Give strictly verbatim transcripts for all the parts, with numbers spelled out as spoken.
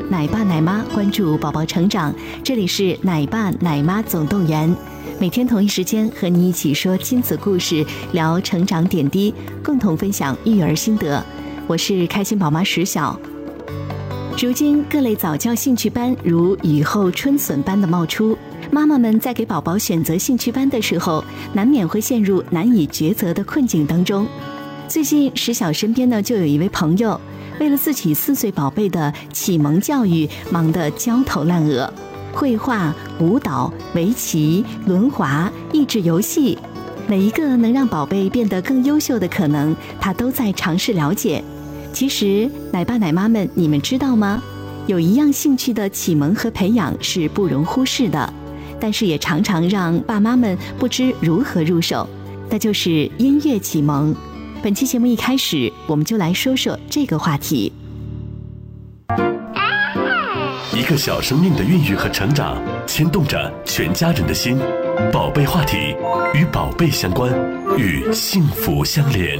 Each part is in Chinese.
奶爸奶妈关注宝宝成长，这里是奶爸奶妈总动员，每天同一时间和你一起说亲子故事，聊成长点滴，共同分享育儿心得。我是开心宝妈石晓。如今各类早教兴趣班如雨后春笋般的冒出，妈妈们在给宝宝选择兴趣班的时候，难免会陷入难以抉择的困境当中。最近石晓身边呢就有一位朋友，为了自己四岁宝贝的启蒙教育忙得焦头烂额，绘画、舞蹈、围棋、轮滑、益智游戏，每一个能让宝贝变得更优秀的可能，他都在尝试了解。其实奶爸奶妈们，你们知道吗？有一样兴趣的启蒙和培养是不容忽视的，但是也常常让爸妈们不知如何入手，那就是音乐启蒙。本期节目一开始，我们就来说说这个话题。 一个小生命的孕育和成长，牵动着全家人的心。宝贝话题，与宝贝相关，与幸福相连。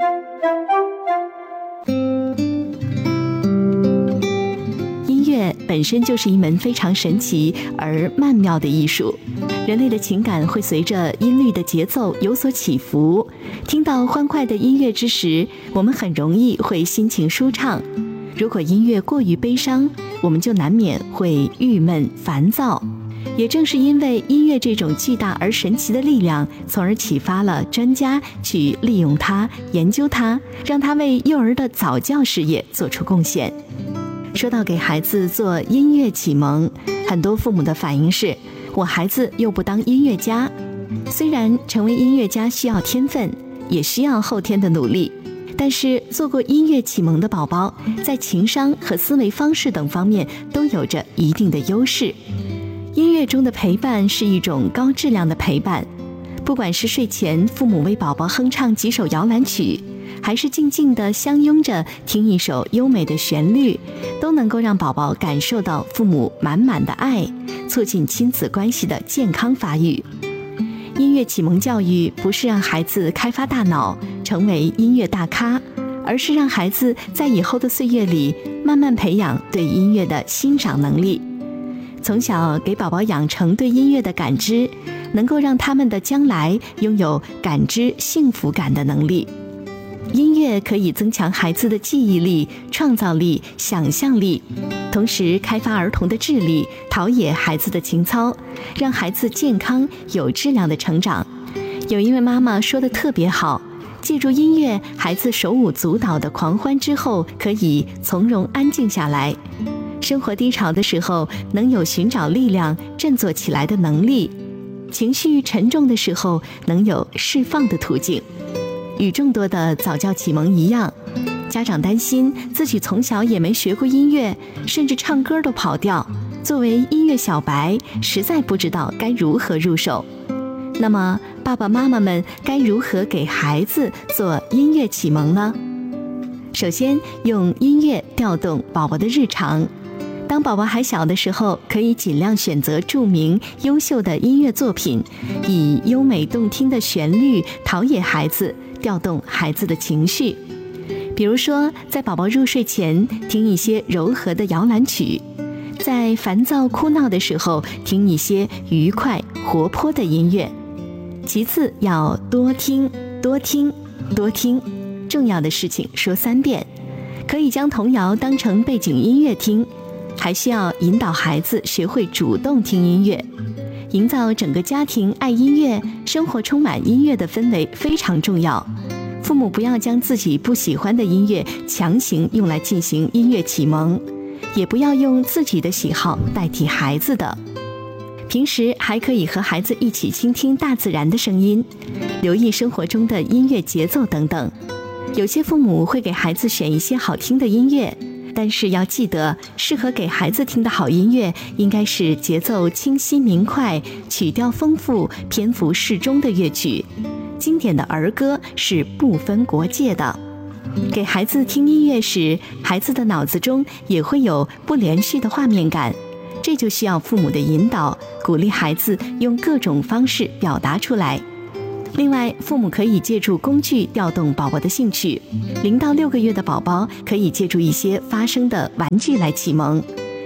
本身就是一门非常神奇而曼妙的艺术，人类的情感会随着音律的节奏有所起伏，听到欢快的音乐之时，我们很容易会心情舒畅。如果音乐过于悲伤，我们就难免会郁闷烦躁。也正是因为音乐这种巨大而神奇的力量，从而启发了专家去利用它、研究它，让它为幼儿的早教事业做出贡献。说到给孩子做音乐启蒙，很多父母的反应是，我孩子又不当音乐家。虽然成为音乐家需要天分，也需要后天的努力，但是做过音乐启蒙的宝宝，在情商和思维方式等方面都有着一定的优势。音乐中的陪伴是一种高质量的陪伴，不管是睡前父母为宝宝哼唱几首摇篮曲，还是静静地相拥着听一首优美的旋律，都能够让宝宝感受到父母满满的爱，促进亲子关系的健康发育。音乐启蒙教育不是让孩子开发大脑，成为音乐大咖，而是让孩子在以后的岁月里慢慢培养对音乐的欣赏能力。从小给宝宝养成对音乐的感知，能够让他们的将来拥有感知幸福感的能力。音乐可以增强孩子的记忆力、创造力、想象力，同时开发儿童的智力，陶冶孩子的情操，让孩子健康有质量的成长。有一位妈妈说得特别好，借助音乐，孩子手舞足蹈的狂欢之后，可以从容安静下来。生活低潮的时候，能有寻找力量振作起来的能力；情绪沉重的时候，能有释放的途径。与众多的早教启蒙一样，家长担心自己从小也没学过音乐，甚至唱歌都跑调，作为音乐小白，实在不知道该如何入手。那么爸爸妈妈们该如何给孩子做音乐启蒙呢？首先，用音乐调动宝宝的日常。当宝宝还小的时候，可以尽量选择著名优秀的音乐作品，以优美动听的旋律陶冶孩子，调动孩子的情绪。比如说，在宝宝入睡前听一些柔和的摇篮曲，在烦躁哭闹的时候听一些愉快活泼的音乐。其次，要多听多听多听，重要的事情说三遍。可以将童谣当成背景音乐听，还需要引导孩子学会主动听音乐。营造整个家庭爱音乐、生活充满音乐的氛围非常重要。父母不要将自己不喜欢的音乐强行用来进行音乐启蒙，也不要用自己的喜好代替孩子的。平时还可以和孩子一起倾听大自然的声音，留意生活中的音乐节奏等等。有些父母会给孩子选一些好听的音乐，但是要记得，适合给孩子听的好音乐应该是节奏清晰明快、曲调丰富、篇幅适中的乐曲。经典的儿歌是不分国界的。给孩子听音乐时，孩子的脑子中也会有不连续的画面感，这就需要父母的引导，鼓励孩子用各种方式表达出来。另外，父母可以借助工具调动宝宝的兴趣。零到六个月的宝宝可以借助一些发声的玩具来启蒙，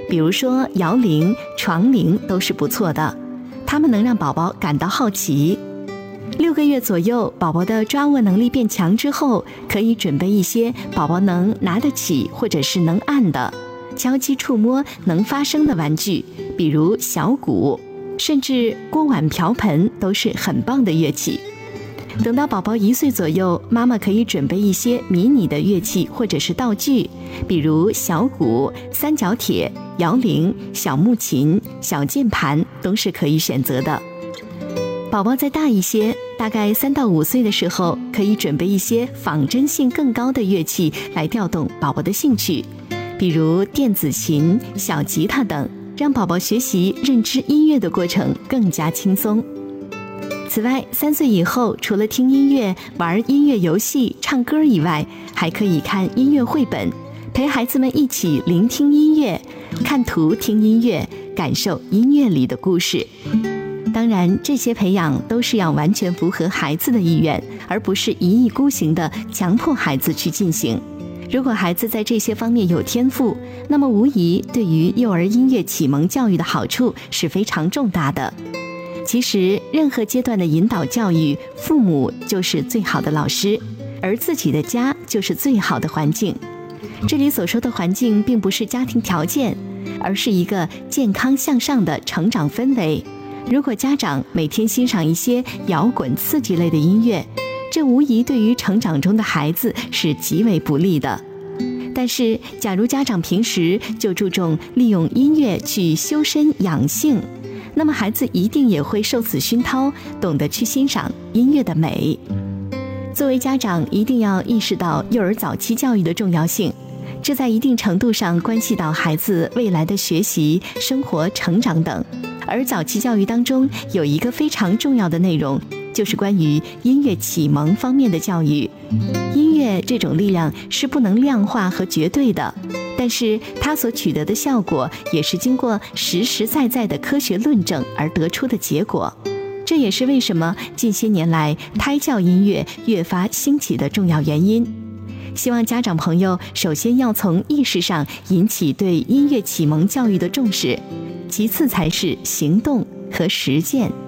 比如说摇铃、床铃都是不错的，它们能让宝宝感到好奇。六个月左右，宝宝的抓握能力变强之后，可以准备一些宝宝能拿得起或者是能按的、敲击触摸能发声的玩具，比如小鼓，甚至锅碗瓢盆都是很棒的乐器。等到宝宝一岁左右，妈妈可以准备一些迷你的乐器或者是道具，比如小鼓、三角铁、摇铃、小木琴、小键盘都是可以选择的。宝宝再大一些，大概三到五岁的时候，可以准备一些仿真性更高的乐器来调动宝宝的兴趣，比如电子琴、小吉他等，让宝宝学习认知音乐的过程更加轻松。此外，三岁以后，除了听音乐、玩音乐游戏、唱歌以外，还可以看音乐绘本，陪孩子们一起聆听音乐，看图听音乐，感受音乐里的故事。当然，这些培养都是要完全符合孩子的意愿，而不是一意孤行地强迫孩子去进行。如果孩子在这些方面有天赋，那么无疑对于幼儿音乐启蒙教育的好处是非常重大的。其实，任何阶段的引导教育，父母就是最好的老师，而自己的家就是最好的环境。这里所说的环境，并不是家庭条件，而是一个健康向上的成长氛围。如果家长每天欣赏一些摇滚刺激类的音乐，这无疑对于成长中的孩子是极为不利的。但是，假如家长平时就注重利用音乐去修身养性，那么孩子一定也会受此熏陶，懂得去欣赏音乐的美。作为家长，一定要意识到幼儿早期教育的重要性，这在一定程度上关系到孩子未来的学习、生活、成长等。而早期教育当中有一个非常重要的内容，就是关于音乐启蒙方面的教育。音乐这种力量是不能量化和绝对的，但是它所取得的效果也是经过实实在在的科学论证而得出的结果。这也是为什么近些年来胎教音乐越发兴起的重要原因。希望家长朋友首先要从意识上引起对音乐启蒙教育的重视，其次才是行动和实践。